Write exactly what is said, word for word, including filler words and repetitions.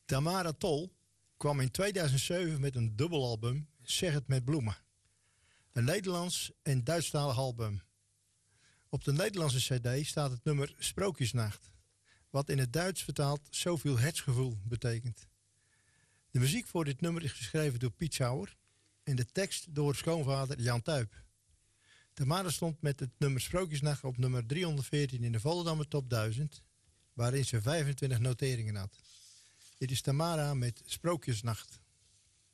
Tamara Tol kwam in tweeduizend zeven met een dubbelalbum, Zeg het met bloemen. Een Nederlands en Duitsstalig album. Op de Nederlandse cd staat het nummer Sprookjesnacht, wat in het Duits vertaald zoveel hertsgevoel betekent. De muziek voor dit nummer is geschreven door Piet Sauer en de tekst door schoonvader Jan Tuyp. Tamara stond met het nummer Sprookjesnacht op nummer driehonderdveertien in de Volendammer Top duizend, waarin ze vijfentwintig noteringen had. Dit is Tamara met Sprookjesnacht.